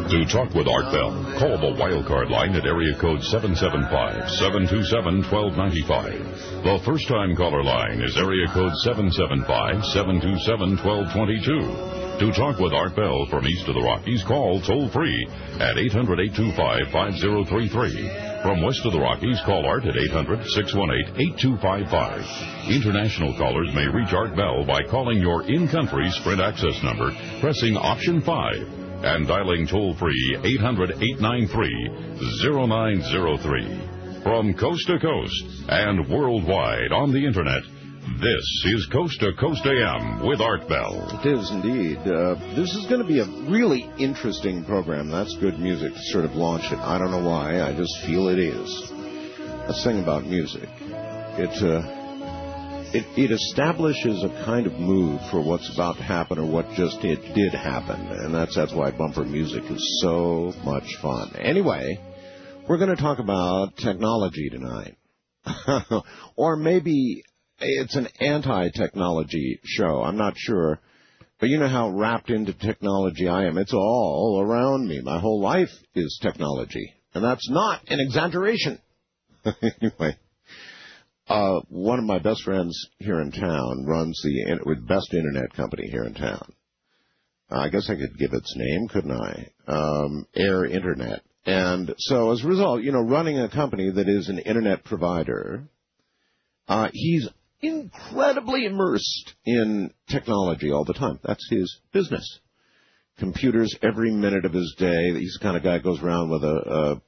To talk with Art Bell, call the wildcard line at area code 775-727-1295. The first-time caller line is area code 775-727-1222. To talk with Art Bell from east of the Rockies, call toll-free at 800-825-5033. From west of the Rockies, call Art at 800-618-8255. International callers may reach Art Bell by calling your in-country Sprint access number, pressing option 5, and dialing toll-free 800-893-0903. From coast to coast and worldwide on the Internet, this is Coast to Coast AM with Art Bell. It is indeed. This is going to be a really interesting program. That's good music to sort of launch it. I don't know why. I just feel it is. Let's sing about music. It establishes a kind of mood for what's about to happen or what just did happen. And that's why bumper music is so much fun. Anyway, we're going to talk about technology tonight. Or maybe it's an anti-technology show. I'm not sure. But you know how wrapped into technology I am. It's all around me. My whole life is technology. And that's not an exaggeration. Anyway. One of my best friends here in town runs the best internet company here in town. I guess I could give its name, couldn't I? Air Internet. And so as a result, running a company that is an internet provider, he's incredibly immersed in technology all the time. That's his business. Computers every minute of his day. He's the kind of guy who goes around with a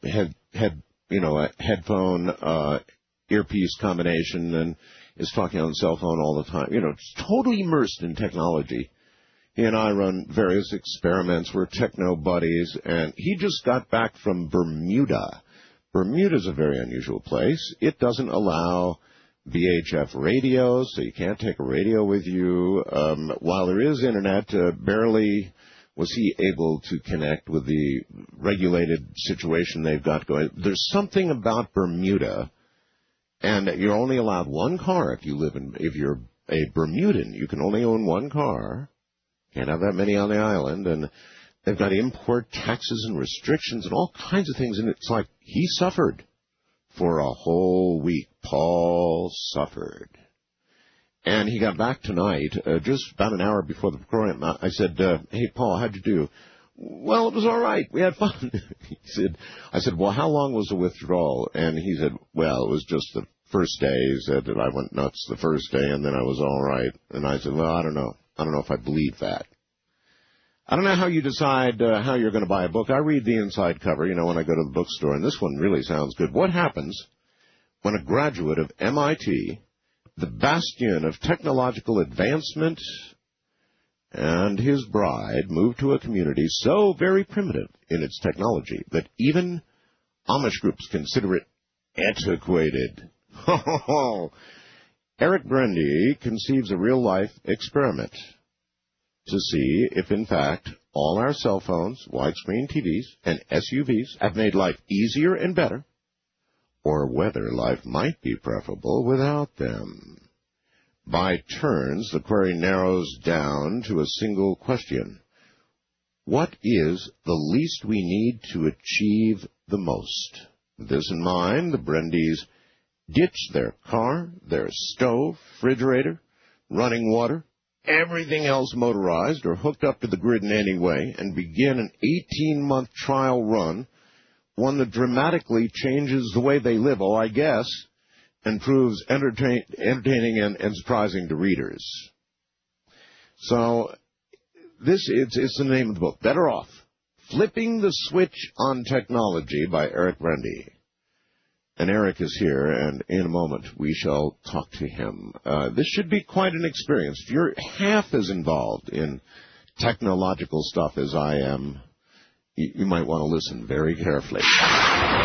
headphone, earpiece combination and is talking on the cell phone all the time. It's totally immersed in technology. He and I run various experiments. We're techno buddies, and he just got back from Bermuda. Bermuda's a very unusual place. It doesn't allow VHF radios, so you can't take a radio with you. While there is internet, barely was he able to connect with the regulated situation they've got going. There's something about Bermuda. And you're only allowed one car if you're a Bermudan. You can only own one car. Can't have that many on the island. And they've got import taxes and restrictions and all kinds of things. And it's like he suffered for a whole week. Paul suffered. And he got back tonight, just about an hour before the program. I said, hey, Paul, how'd you do? Well, it was all right. We had fun. I said, well, how long was the withdrawal? And he said, well, it was just the first day. He said that I went nuts the first day, and then I was all right. And I said, well, I don't know. I don't know if I believe that. I don't know how you decide how you're going to buy a book. I read the inside cover, when I go to the bookstore, and this one really sounds good. What happens when a graduate of MIT, the bastion of technological advancement, and his bride moved to a community so very primitive in its technology that even Amish groups consider it antiquated? Eric Brendy conceives a real-life experiment to see if, in fact, all our cell phones, widescreen TVs, and SUVs have made life easier and better, or whether life might be preferable without them. By turns, the query narrows down to a single question. What is the least we need to achieve the most? With this in mind, the Brendys ditch their car, their stove, refrigerator, running water, everything else motorized or hooked up to the grid in any way, and begin an 18-month trial run, one that dramatically changes the way they live, I guess, and proves entertaining and surprising to readers. So it's the name of the book, Better Off, Flipping the Switch on Technology by Eric Brendy. And Eric is here, and in a moment we shall talk to him. This should be quite an experience. If you're half as involved in technological stuff as I am, you might want to listen very carefully.